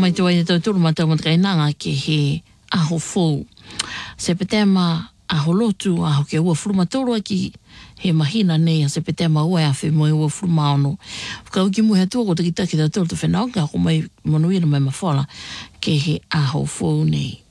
mai te wai tau matau matakainanga ke he aho fōu. Se petema aho lotu, aho ke ua furuma toro aki he mahina nei, se petema ua e awhi mo ua furuma ono. Whakauki muhe atua ko takitaki tau toro te whenaunga, ko mai monuira mai mawhala ke he aho fōu nei.